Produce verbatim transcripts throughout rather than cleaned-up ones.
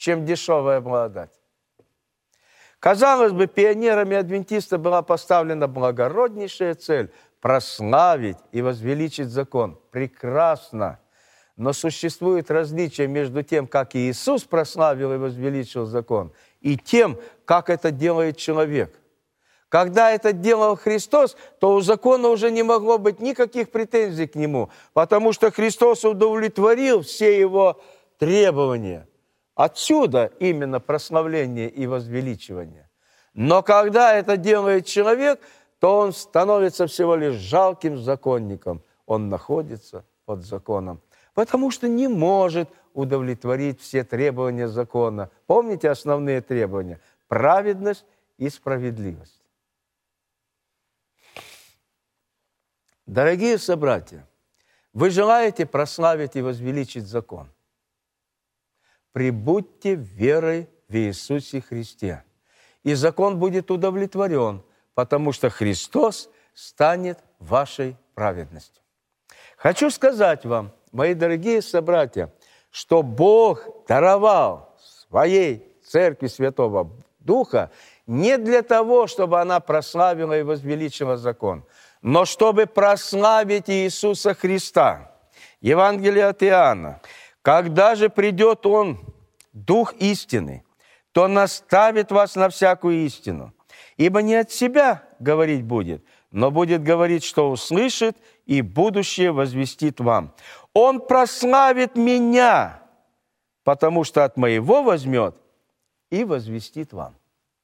чем дешевая благодать. Казалось бы, пионерами адвентиста была поставлена благороднейшая цель – прославить и возвеличить закон. Прекрасно. Но существует различие между тем, как Иисус прославил и возвеличил закон, и тем, как это делает человек. Когда это делал Христос, то у закона уже не могло быть никаких претензий к нему, потому что Христос удовлетворил все его требования. Отсюда именно прославление и возвеличивание. Но когда это делает человек, то он становится всего лишь жалким законником. Он находится под законом, потому что не может удовлетворить все требования закона. Помните основные требования? Праведность и справедливость. Дорогие собратья, вы желаете прославить и возвеличить закон? Прибудьте верой в Иисусе Христе, и закон будет удовлетворен, потому что Христос станет вашей праведностью. Хочу сказать вам, мои дорогие собратья, что Бог даровал своей Церкви Святого Духа не для того, чтобы она прославила и возвеличила закон, но чтобы прославить Иисуса Христа. Евангелие от Иоанна. Когда же придет Он, Дух истины, то наставит вас на всякую истину. Ибо не от себя говорить будет, но будет говорить, что услышит, и будущее возвестит вам. Он прославит меня, потому что от моего возьмет и возвестит вам.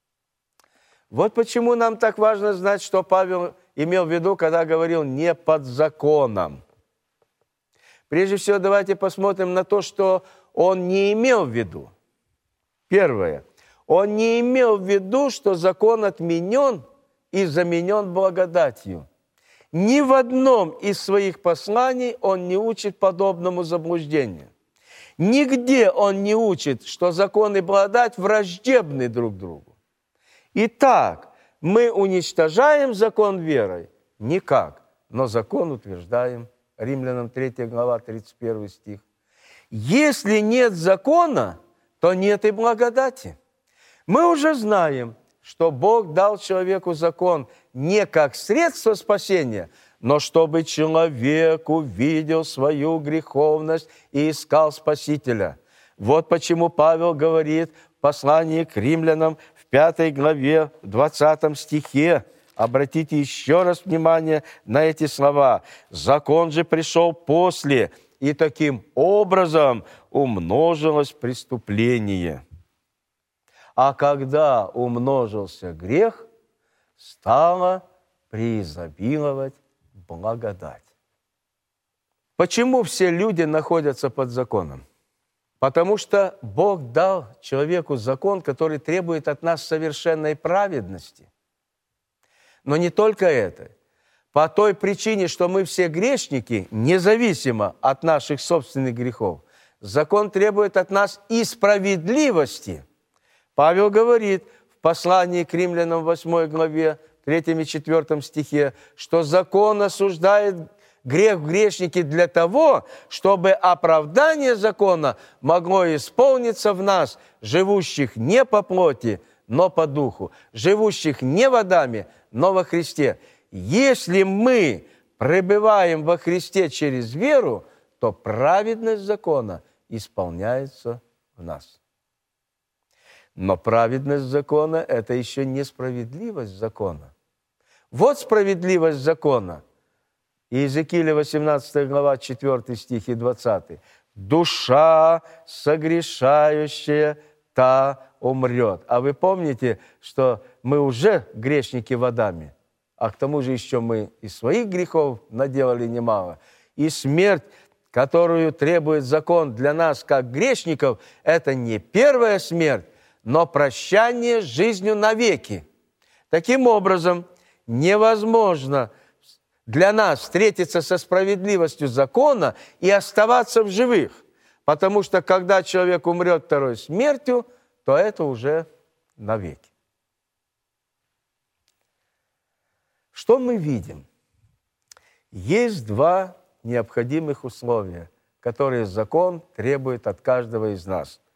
Вот почему нам так важно знать, что Павел имел в виду, когда говорил «не под законом». Прежде всего, давайте посмотрим на то, что он не имел в виду. Первое. Он не имел в виду, что закон отменен и заменен благодатью. Ни в одном из своих посланий он не учит подобному заблуждению. Нигде он не учит, что закон и благодать враждебны друг другу. Итак, мы уничтожаем закон верой? Никак, но закон утверждаем. Римлянам третья глава, тридцать первый стих. Если нет закона, то нет и благодати. Мы уже знаем, что Бог дал человеку закон не как средство спасения, но чтобы человек увидел свою греховность и искал Спасителя. Вот почему Павел говорит в послании к римлянам в пятой главе, двадцатом стихе, обратите еще раз внимание на эти слова. «Закон же пришел после, и таким образом умножилось преступление. А когда умножился грех, стала преизобиловать благодать». Почему все люди находятся под законом? Потому что Бог дал человеку закон, который требует от нас совершенной праведности. Но не только это. По той причине, что мы все грешники, независимо от наших собственных грехов, закон требует от нас и справедливости. Павел говорит в послании к римлянам восьмой главе, третьем и четвёртом стихе, что закон осуждает грех в грешнике для того, чтобы оправдание закона могло исполниться в нас, живущих не по плоти, но по духу, живущих не в Адаме, но во Христе. Если мы пребываем во Христе через веру, то праведность закона исполняется в нас. Но праведность закона – это еще не справедливость закона. Вот справедливость закона. Иезекииля восемнадцатая глава, четвёртый стих и двадцатый. «Душа согрешающая, та умрет». А вы помните, что мы уже грешники в Адаме, а к тому же еще мы из своих грехов наделали немало. И смерть, которую требует закон для нас, как грешников, это не первая смерть, но прощание с жизнью навеки. Таким образом, невозможно для нас встретиться со справедливостью закона и оставаться в живых, потому что когда человек умрет второй смертью, то это уже навеки. Что мы видим? Есть два необходимых условия, которые закон требует от каждого из нас.